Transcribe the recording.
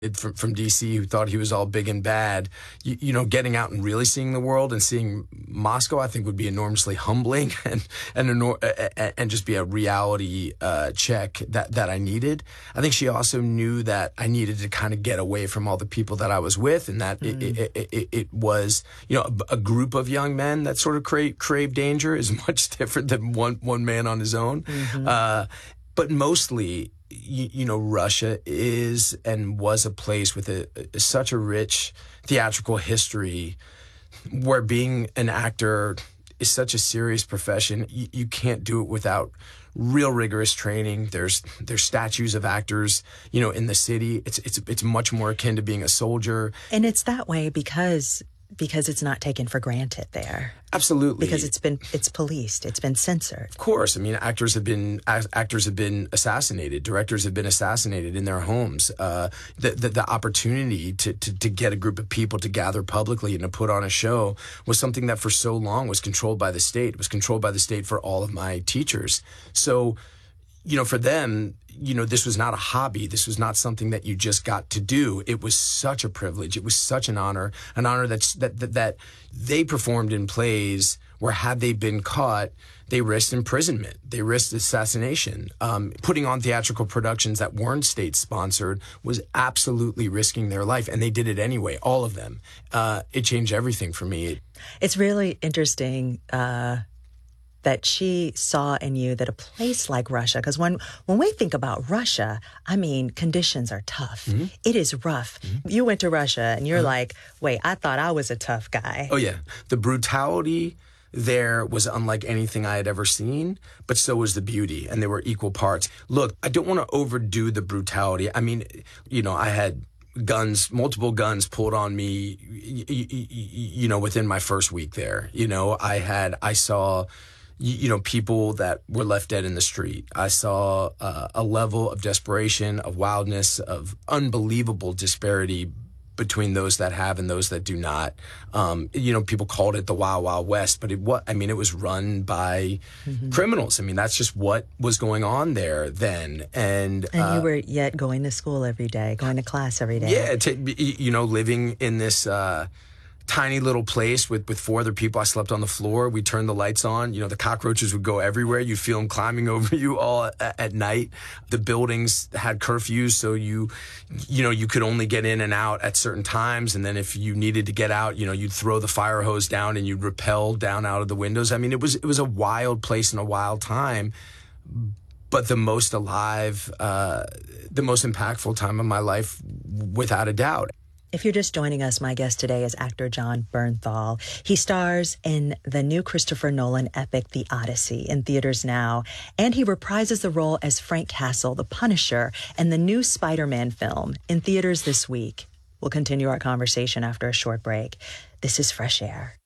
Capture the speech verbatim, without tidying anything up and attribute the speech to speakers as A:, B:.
A: from, from D C who thought he was all big and bad, you, you know, getting out and really seeing the world and seeing Moscow, I think would be enormously humbling and and enor- and just be a reality uh, check that, that I needed. I think she also knew that I needed to kind of get away from all the people that I was with, and that mm. it, it, it, it was, you know, a, a group of young men that sort of crave, crave danger is much different than one, one man on his own. Mm-hmm. Uh, but mostly, You, you know, Russia is and was a place with a, a, such a rich theatrical history where being an actor is such a serious profession. You, you can't do it without real rigorous training. There's there's statues of actors, you know, in the city. It's it's it's much more akin to being a soldier.
B: And it's that way because because it's not taken for granted there.
A: Absolutely.
B: Because it's been it's policed, it's been censored.
A: Of course. I mean, actors have been actors have been assassinated, directors have been assassinated in their homes. Uh, the, the the opportunity to, to to get a group of people to gather publicly and to put on a show was something that for so long was controlled by the state. It was controlled by the state for all of my teachers. So, you know, for them, you know, this was not a hobby. This was not something that you just got to do. It was such a privilege. It was such an honor, an honor that's, that, that, that they performed in plays where had they been caught, they risked imprisonment. They risked assassination. Um, putting on theatrical productions that weren't state-sponsored was absolutely risking their life, and they did it anyway, all of them. Uh, it changed everything for me.
B: It's really interesting uh that she saw in you that a place like Russia, because when, when we think about Russia, I mean, conditions are tough. Mm-hmm. It is rough. Mm-hmm. You went to Russia and you're uh-huh. like, wait, I thought I was a tough guy.
A: Oh, yeah. The brutality there was unlike anything I had ever seen, but so was the beauty, and they were equal parts. Look, I don't want to overdo the brutality. I mean, you know, I had guns, multiple guns pulled on me, you know, within my first week there. You know, I had, I saw... you know, people that were left dead in the street. I saw uh, a level of desperation, of wildness, of unbelievable disparity between those that have and those that do not. Um, you know, people called it the Wild Wild West, but it what I mean, it was run by mm-hmm. criminals. I mean, that's just what was going on there then. And
B: and
A: uh,
B: you were yet going to school every day, going to class every day.
A: Yeah, to, you know, living in this Uh, tiny little place with, with four other people. I slept on the floor. We turned the lights on. You know, the cockroaches would go everywhere. You'd feel them climbing over you all at, at night. The buildings had curfews, so you, you know, you could only get in and out at certain times. And then if you needed to get out, you know, you'd throw the fire hose down and you'd rappel down out of the windows. I mean, it was, it was a wild place and a wild time, but the most alive, uh, the most impactful time of my life, without a doubt.
B: If you're just joining us, my guest today is actor Jon Bernthal. He stars in the new Christopher Nolan epic, The Odyssey, in theaters now, and he reprises the role as Frank Castle, the Punisher, in the new Spider-Man film, in theaters this week. We'll continue our conversation after a short break. This is Fresh Air.